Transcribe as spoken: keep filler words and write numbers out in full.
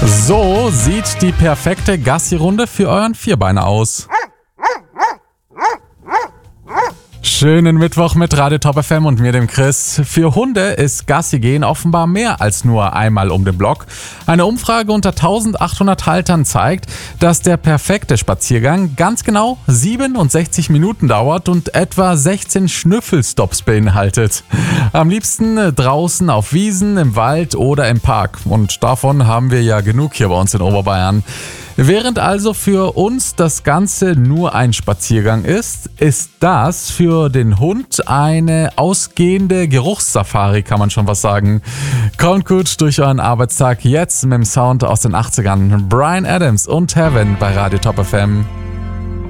So sieht die perfekte Gassi-Runde für euren Vierbeiner aus. Schönen Mittwoch mit Radio Top F M und mir, dem Chris. Für Hunde ist Gassi gehen offenbar mehr als nur einmal um den Block. Eine Umfrage unter eintausendachthundert Haltern zeigt, dass der perfekte Spaziergang ganz genau siebenundsechzig Minuten dauert und etwa sechzehn Schnüffelstops beinhaltet. Am liebsten draußen auf Wiesen, im Wald oder im Park. Und davon haben wir ja genug hier bei uns in Oberbayern. Während also für uns das Ganze nur ein Spaziergang ist, ist das für den Hund eine ausgehende Geruchssafari, kann man schon was sagen. Kommt gut durch euren Arbeitstag jetzt mit dem Sound aus den achtzigern. Bryan Adams und Heaven bei Radio Top F M.